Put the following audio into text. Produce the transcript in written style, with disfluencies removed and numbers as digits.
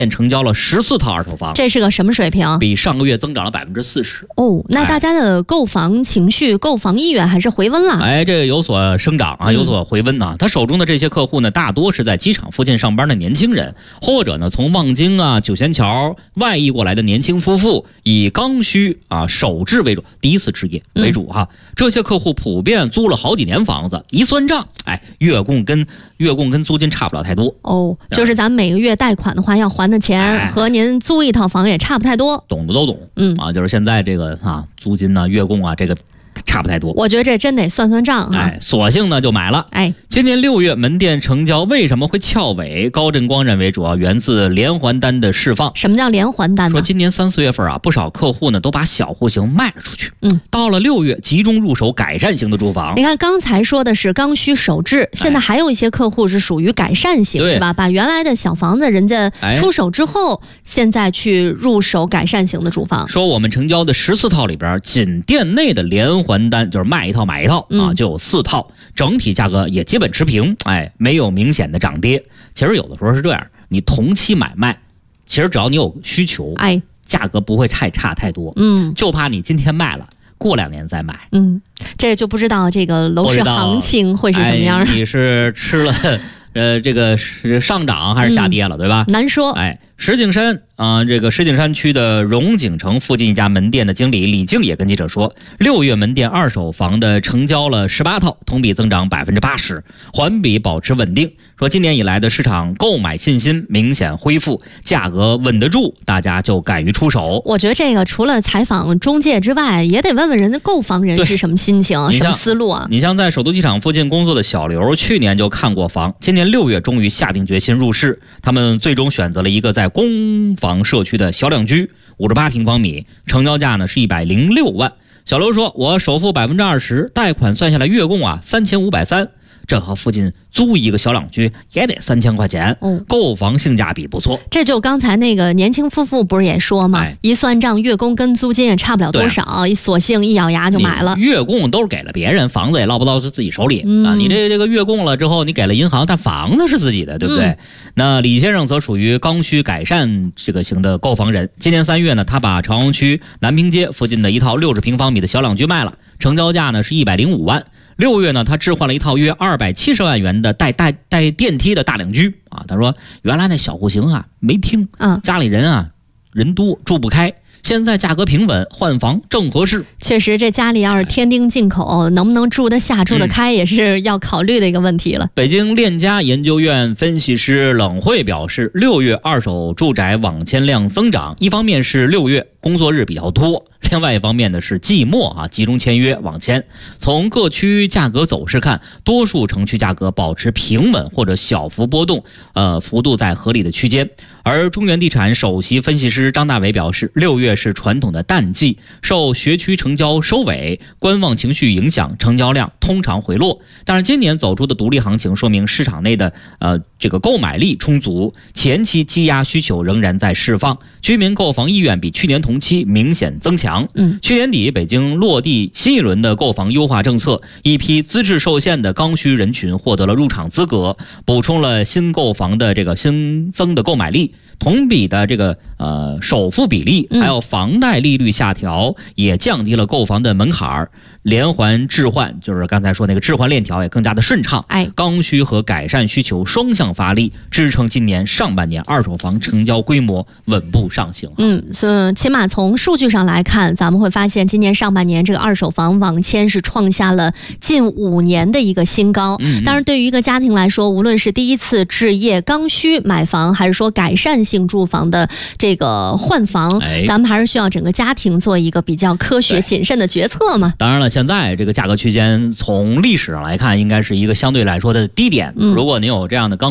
成交了14套二手房， 这是个什么水平？ 比上个月增长了40%。 哦，那大家的购房情绪、购房意愿还是回温了。 这个有所生长啊，有所回温啊。他手中的这些客户呢，大多是在机场附近上班的年轻人，或者呢从望京啊、九仙桥外溢过来的年轻夫妇，以刚需啊、首置为主，第一次置业为主哈。这些客户普遍租了好几年房子，一算账，月供跟租金差不了太多。 哦，就是咱们每个月贷款的话要还的钱和您租一套房也差不太多。 懂的都懂，就是现在这个租金呢、月供啊，这个差不太多。 我觉得这真得算算账啊。 索性呢就买了。今年6月门店成交为什么会翘尾？高振光认为主要源自连环单的释放。 什么叫连环单呢？ 说今年3、4月份不少客户呢都把小户型卖了出去。到了6月集中入手改善型的住房。 你看刚才说的是刚需首置，现在还有一些客户是属于改善型，是吧？把原来的小房子人家出手之后，现在去入手改善型的住房。 说我们成交的14套里边，仅店内的连环单就是卖一套买一套就有4套，整体价格也基本持平，没有明显的涨跌。其实有的时候是这样，你同期买卖，其实只要你有需求，价格不会差太多。就怕你今天卖了，过2年再买。 这就不知道这个楼市行情会是什么样。 你是吃了这个是上涨还是下跌了，对吧？ 难说。 石景山这个石景山区的荣景城附近一家门店的经理李静也跟记者说，6月门店二手房的成交了18套，同比增长80%，环比保持稳定。说今年以来的市场购买信心明显恢复，价格稳得住，大家就敢于出手。 我觉得这个除了采访中介之外，也得问问人家购房人是什么心情、什么思路啊？ 你像在首都机场附近工作的小刘，去年就看过房，今年6月终于下定决心入市。他们最终选择了一个在公房社区的小两居，58平方米，成交价呢是106万。小刘说，我首付20%，贷款算下来月供3530，这和附近租一个小两居也得3000块钱，购房性价比不错。 这就刚才那个年轻夫妇不是也说吗？一算账，月供跟租金也差不了多少，索性一咬牙就买了。 月供都是给了别人，房子也落不到是自己手里你这个月供了之后，你给了银行，但房子是自己的，对不对？那李先生则属于刚需改善这个型的购房人。今年3月呢，他把朝阳区南平街附近的一套60平方米的小两居卖了，成交价呢是105万。6月呢，他置换了一套约270万元的带电梯的大两居他说原来那小户型没听家里人人多住不开，现在价格平稳，换房正合适。 确实，这家里要是添丁进口，能不能住得下、住得开，也是要考虑的一个问题了。 北京链家研究院分析师冷慧表示，6月二手住宅网签量增长，一方面是6月工作日比较多，另外一方面呢是季末集中签约网签。从各区价格走势看，多数城区价格保持平稳或者小幅波动，幅度在合理的区间。而中原地产首席分析师张大伟表示，6月是传统的淡季，受学区成交收尾、观望情绪影响，成交量通常回落。但是今年走出的独立行情，说明市场内的这个购买力充足，前期积压需求仍然在释放，居民购房意愿比去年同期明显增强。去年底北京落地新一轮的购房优化政策，一批资质受限的刚需人群获得了入场资格，补充了新购房的这个新增的购买力。同比的这个首付比例还有房贷利率下调，也降低了购房的门槛，连环置换就是刚才说那个置换链条也更加的顺畅。刚需和改善需求双向发力，支撑今年上半年二手房成交规模稳步上行。 起码从数据上来看，咱们会发现今年上半年这个二手房网签是创下了近5年的一个新高。当然，对于一个家庭来说，无论是第一次置业刚需买房，还是说改善性住房的这个换房，咱们还是需要整个家庭做一个比较科学谨慎的决策嘛。 当然了，现在这个价格区间从历史上来看，应该是一个相对来说的低点。如果您有这样的刚